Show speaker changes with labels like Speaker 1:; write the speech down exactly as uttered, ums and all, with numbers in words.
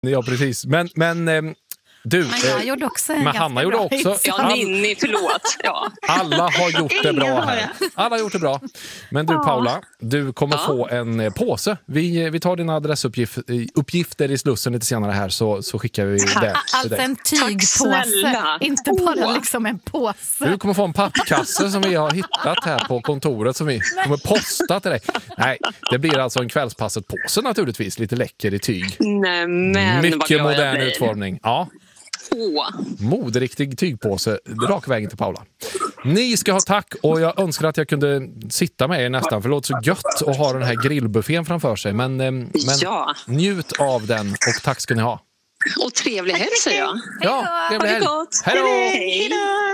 Speaker 1: Ja, precis. Men, men ehm, du...
Speaker 2: Men jag gjorde också en
Speaker 1: men
Speaker 2: ganska
Speaker 1: Hanna gjorde
Speaker 2: bra
Speaker 1: också...
Speaker 2: hit.
Speaker 3: Ja,
Speaker 1: all-
Speaker 3: Ninni, förlåt. Ja.
Speaker 1: Alla har gjort det bra
Speaker 4: Ingen har
Speaker 1: här. Alla har gjort det bra. Men du, Paula, du kommer
Speaker 3: Ja.
Speaker 1: få en eh, påse. Vi, vi tar dina adressuppgifter i Slussen lite senare här, så, så skickar vi det till
Speaker 2: Alltså
Speaker 1: dig.
Speaker 2: en tygpåse,
Speaker 3: snälla.
Speaker 2: inte bara
Speaker 3: Åh.
Speaker 2: liksom en påse.
Speaker 1: Du kommer få en pappkasse som vi har hittat här på kontoret som vi kommer posta till dig. Nej, det blir alltså en kvällspasset-påse naturligtvis. Lite läcker i tyg.
Speaker 3: Nej, men vad
Speaker 1: Mycket
Speaker 3: glad jag
Speaker 1: modern
Speaker 3: blir.
Speaker 1: utformning. Ja,
Speaker 3: Åh.
Speaker 1: moderiktig tygpåse. Rak vägen till Paula. Ni ska ha tack, och jag önskar att jag kunde sitta med er nästan, för det låter så gött att ha den här grillbuffén framför sig. Men, eh, men
Speaker 3: Ja.
Speaker 1: njut av den, och tack ska ni ha.
Speaker 3: Och trevlig helg, säger jag.
Speaker 1: Ja, trevlig
Speaker 3: Ha det
Speaker 1: helg.
Speaker 3: gott.
Speaker 1: Hej då!
Speaker 3: Hej då!